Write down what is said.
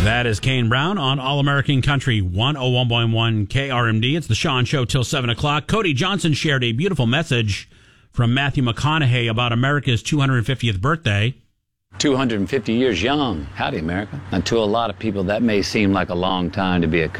That is Kane Brown on All American Country 101.1 KRMD. It's the Sean Show till 7 o'clock. Cody Johnson shared a beautiful message from Matthew McConaughey about America's 250th birthday. 250 years young. Howdy, America. And to a lot of people, that may seem like a long time to be a